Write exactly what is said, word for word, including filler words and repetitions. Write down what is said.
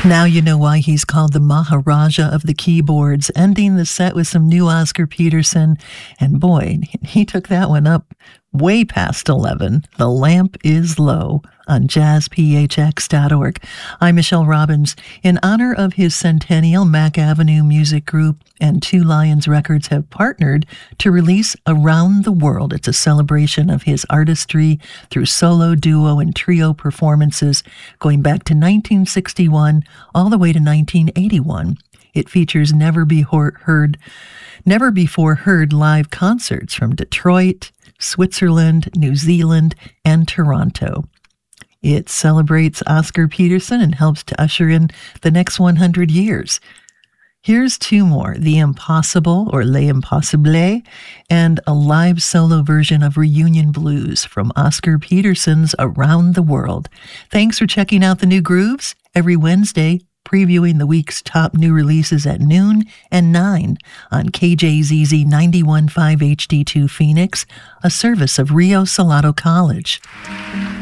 Now you know why he's called the Maharaja of the keyboards, ending the set with some new Oscar Peterson. And boy, he took that one up way past eleven. The Lamp is Low on jazz p h x dot org. I'm Michelle Robbins. In honor of his centennial, Mack Avenue Music Group and Two Lions Records have partnered to release Around the World. It's a celebration of his artistry through solo, duo, and trio performances going back to nineteen sixty-one all the way to nineteen eighty-one. It features never before heard, never before heard live concerts from Detroit, Switzerland, New Zealand, and Toronto. It celebrates Oscar Peterson and helps to usher in the next one hundred years. Here's two more, The Impossible, or Les Impossibles, and a live solo version of Reunion Blues from Oscar Peterson's Around the World. Thanks for checking out the new grooves every Wednesday, previewing the week's top new releases at noon and nine on K J Z Z ninety-one point five H D two Phoenix, a service of Rio Salado College.